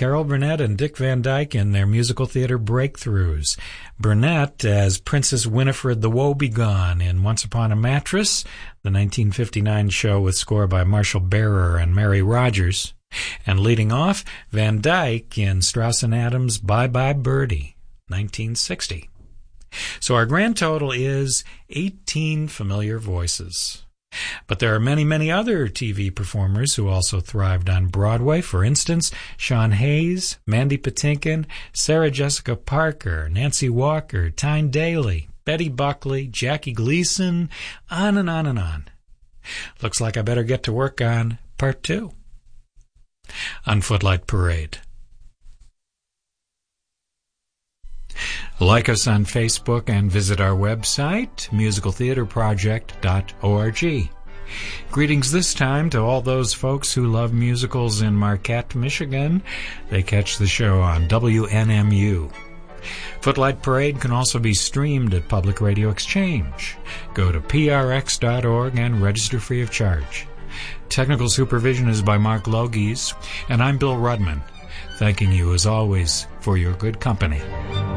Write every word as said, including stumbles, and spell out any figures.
Carol Burnett and Dick Van Dyke in their musical theater breakthroughs. Burnett as Princess Winifred the Woebegone in Once Upon a Mattress, the nineteen fifty-nine show with score by Marshall Barer and Mary Rogers. And leading off, Van Dyke in Strauss and Adams' Bye Bye Birdie, nineteen sixty. So our grand total is eighteen familiar voices. But there are many, many other T V performers who also thrived on Broadway. For instance, Sean Hayes, Mandy Patinkin, Sarah Jessica Parker, Nancy Walker, Tyne Daly, Betty Buckley, Jackie Gleason, on and on and on. Looks like I better get to work on part two on Footlight Parade. Like us on Facebook and visit our website, musical theater project dot org. Greetings this time to all those folks who love musicals in Marquette, Michigan. They catch the show on W N M U. Footlight Parade can also be streamed at Public Radio Exchange. Go to P R X dot org and register free of charge. Technical supervision is by Mark Logies, and I'm Bill Rudman, thanking you as always for your good company.